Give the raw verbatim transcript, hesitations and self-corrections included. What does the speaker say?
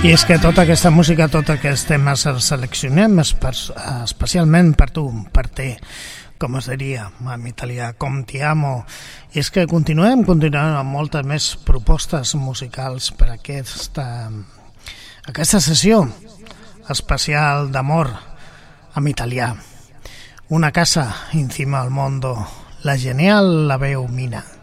I és que tota aquesta música, tots aquests temes els seleccionem especialment per tu, per te, com es diria en italià, com ti amo. I és que continuem, continuem amb moltes més propostes musicals per aquesta, aquesta sessió especial d'amor en italià. Una casa encima del mondo, la genial la veu Mina.